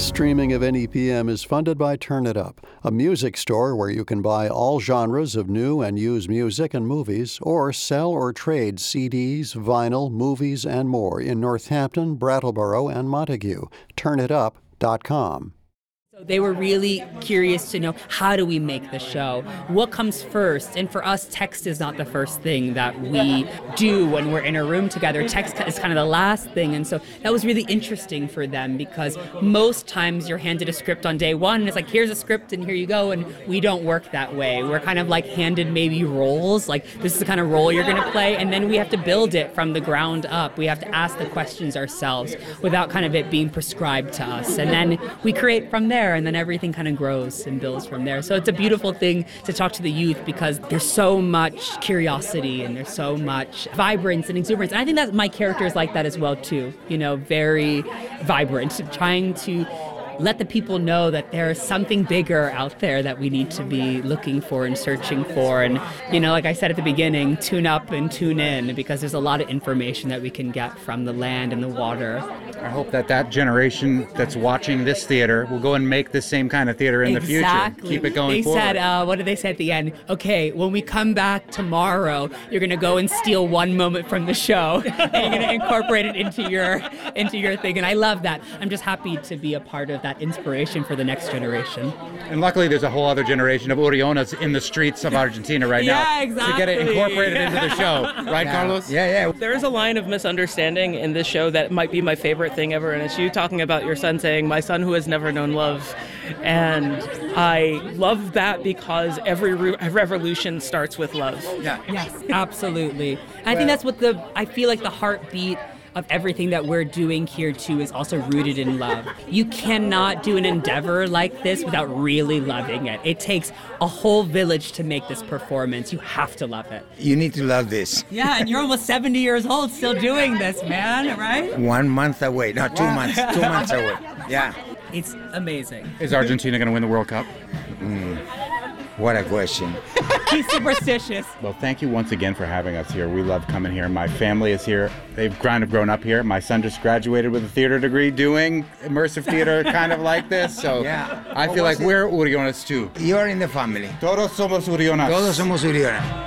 Streaming of NEPM is funded by Turn It Up, a music store where you can buy all genres of new and used music and movies, or sell or trade CDs, vinyl, movies, and more in Northampton, Brattleboro, and Montague. TurnItUp.com. So they were really curious to know, how do we make the show? What comes first? And for us, text is not the first thing that we do when we're in a room together. Text is kind of the last thing. And so that was really interesting for them, because most times you're handed a script on day one, and it's like, here's a script and here you go. And we don't work that way. We're kind of like handed maybe roles, like this is the kind of role you're going to play. And then we have to build it from the ground up. We have to ask the questions ourselves without kind of it being prescribed to us. And then we create from there. And then everything kind of grows and builds from there. So it's a beautiful thing to talk to the youth, because there's so much curiosity and there's so much vibrance and exuberance. And I think that my character is like that as well too. You know, very vibrant, trying to let the people know that there is something bigger out there that we need to be looking for and searching for. And, you know, like I said at the beginning, tune up and tune in, because there's a lot of information that we can get from the land and the water. I hope that generation that's watching this theater will go and make the same kind of theater in the future. Keep it going forward. They said, what did they say at the end? Okay, when we come back tomorrow, you're going to go and steal one moment from the show and you're going to incorporate it into your thing. And I love that. I'm just happy to be a part of that inspiration for the next generation. And luckily there's a whole other generation of Urionas in the streets of Argentina right now. Yeah, exactly. To get it incorporated into the show. Right, Carlos? Yeah. There is a line of misunderstanding in this show that might be my favorite thing ever, and it's you talking about your son saying, my son who has never known love. And I love that, because every revolution starts with love. Yeah. Yes, absolutely. I think that's what I feel like the heartbeat of everything that we're doing here too is also rooted in love. You cannot do an endeavor like this without really loving it. It takes a whole village to make this performance. You have to love it. You need to love this. Yeah, and you're almost 70 years old still doing this, man, right? 1 month away. No, 2 months. 2 months away. Yeah. It's amazing. Is Argentina going to win the World Cup? What a question. He's superstitious. Well, thank you once again for having us here. We love coming here. My family is here. They've kind of grown up here. My son just graduated with a theater degree doing immersive theater kind of like this. So yeah. I feel like we're Urionas too. You're in the family. Todos somos Urionas. Todos somos Urionas.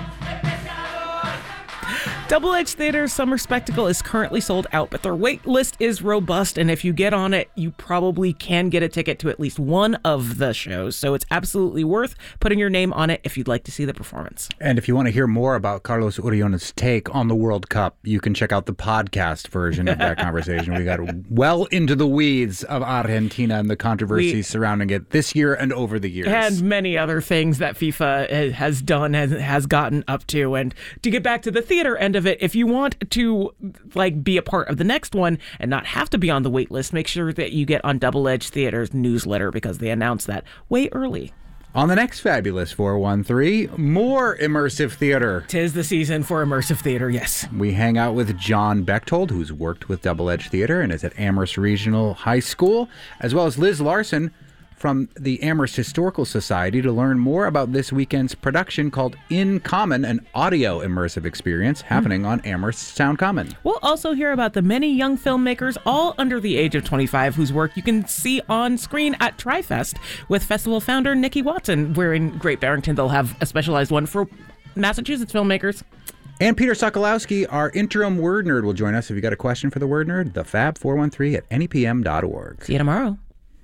Double Edge Theater's summer spectacle is currently sold out, but their wait list is robust, and if you get on it, you probably can get a ticket to at least one of the shows, so it's absolutely worth putting your name on it if you'd like to see the performance. And if you want to hear more about Carlos Uriona's take on the World Cup, you can check out the podcast version of that conversation. We got well into the weeds of Argentina and the controversies surrounding it this year and over the years. And many other things that FIFA has done, has gotten up to. And to get back to the theater end of it, if you want to be a part of the next one and not have to be on the wait list, make sure that you get on Double Edge Theater's newsletter, because they announce that way early. On the next Fabulous 413, more immersive theater. 'Tis the season for immersive theater, yes. We hang out with John Bechtold, who's worked with Double Edge Theater and is at Amherst Regional High School, as well as Liz Larson from the Amherst Historical Society, to learn more about this weekend's production called In Common, an audio immersive experience happening on Amherst Sound Common. We'll also hear about the many young filmmakers, all under the age of 25, whose work you can see on screen at TriFest with festival founder Nikki Watson. We're in Great Barrington. They'll have a specialized one for Massachusetts filmmakers. And Peter Sokolowski, our interim word nerd, will join us. If you got a question for the word nerd, the Fab 413 at nepm.org. See you tomorrow.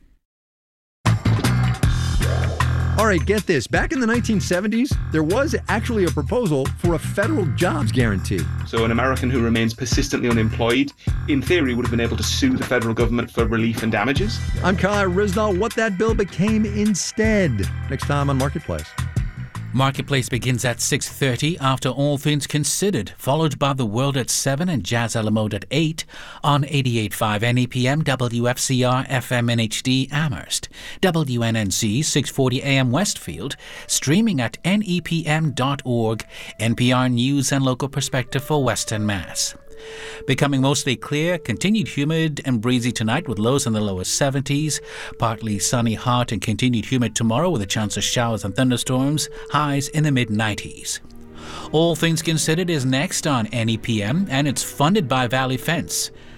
All right, get this. Back in the 1970s, there was actually a proposal for a federal jobs guarantee. So an American who remains persistently unemployed, in theory, would have been able to sue the federal government for relief and damages. I'm Kyle Rizdal. What that bill became instead. Next time on Marketplace. Marketplace begins at 6:30 after All Things Considered, followed by The World at 7 and Jazz a la Mode at 8 on 88.5 NEPM, WFCR FM NHD Amherst, WNNC 640 AM Westfield, streaming at nepm.org, NPR News and Local Perspective for Western Mass. Becoming mostly clear, continued humid and breezy tonight with lows in the lower 70s. Partly sunny, hot and continued humid tomorrow with a chance of showers and thunderstorms. Highs in the mid-90s. All Things Considered is next on NEPM, and it's funded by Valley Fence.